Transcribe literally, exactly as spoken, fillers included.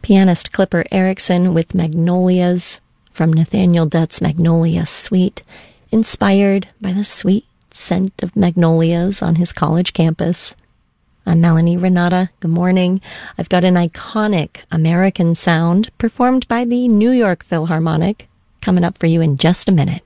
Pianist Clipper Erickson with Magnolias from Nathaniel Dutt's Magnolia Suite, inspired by the sweet scent of magnolias on his college campus. I'm Melanie Renata. Good morning. I've got an iconic American sound performed by the New York Philharmonic coming up for you in just a minute.